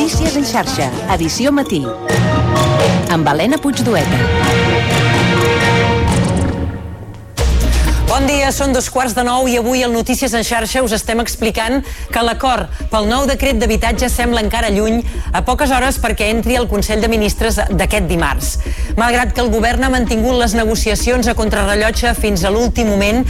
Notícies en xarxa, edició matí. Amb Helena Puigdueta. Bon dia, són 8:45 i avui al Notícies en xarxa us estem explicant que l'acord pel nou decret d'habitatge sembla encara lluny, a poques hores perquè entri al Consell de Ministres d'aquest dimarts. Malgrat que el govern ha mantingut les negociacions a contrarrellotge fins a l'últim moment,